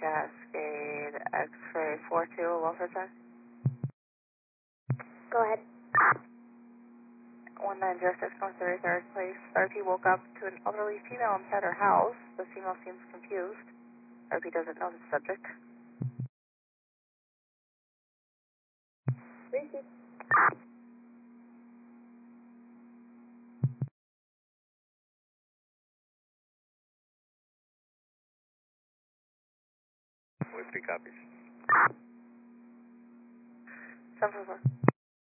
Cascade X-ray 42, welfare check. Go ahead. 1906 North 33rd Place. RP woke up to an elderly female inside her house. The female seems confused. RP doesn't know the subject. Receive. With 3 copies. 744.